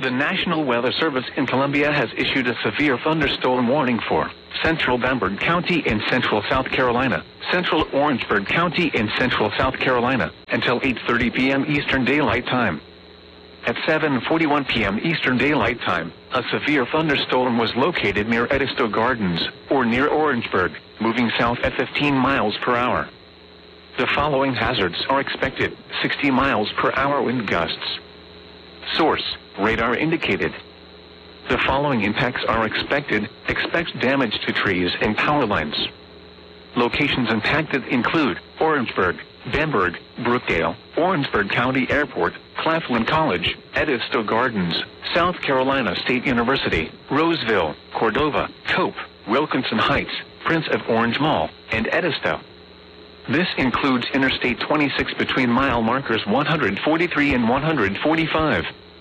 The National Weather Service in Colombia has issued a severe thunderstorm warning for central Bamberg County in central South Carolina, central Orangeburg County in central South Carolina, until 8:30 p.m. Eastern Daylight Time. At 7:41 p.m. Eastern Daylight Time, a severe thunderstorm was located near Edisto Gardens, or near Orangeburg, moving south at 15 miles per hour. The following hazards are expected: 60 miles per hour wind gusts. Source: radar indicated. The following impacts are expected. Expect damage to trees and power lines. Locations impacted include Orangeburg, Bamberg, Brookdale, Orangeburg County Airport, Claflin College, Edisto Gardens, South Carolina State University, Roseville, Cordova, Cope, Wilkinson Heights, Prince of Orange Mall, and Edisto. This includes Interstate 26 between mile markers 143 and 145.